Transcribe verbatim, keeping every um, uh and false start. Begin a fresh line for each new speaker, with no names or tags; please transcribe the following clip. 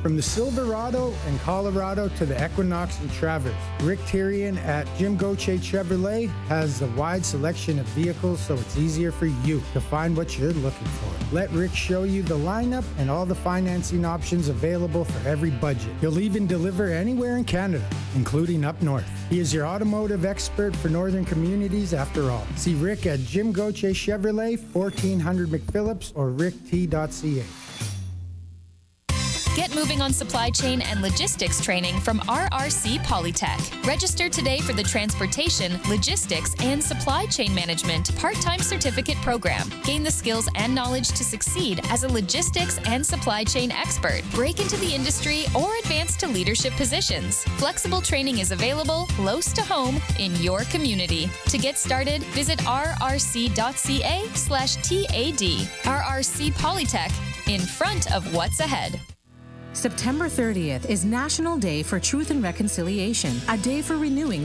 From the Silverado and Colorado to the Equinox and Traverse, Rick Tyrion at Jim Gauthier Chevrolet has a wide selection of vehicles, so it's easier for you to find what you're looking for. Let Rick show you the lineup and all the financing options available for every budget. He'll even deliver anywhere in Canada, including up north. He is your automotive expert for northern communities after all. See Rick at Jim Gauthier Chevrolet, fourteen hundred McPhillips or rick t dot c a.
Get moving on supply chain and logistics training from R R C Polytech. Register today for the Transportation, Logistics, and Supply Chain Management part-time certificate program. Gain the skills and knowledge to succeed as a logistics and supply chain expert. Break into the industry or advance to leadership positions. Flexible training is available close to home in your community. To get started, visit r r c dot c a slash T A D. R R C Polytech, in front of what's ahead.
September thirtieth is National Day for Truth and Reconciliation, a day for renewing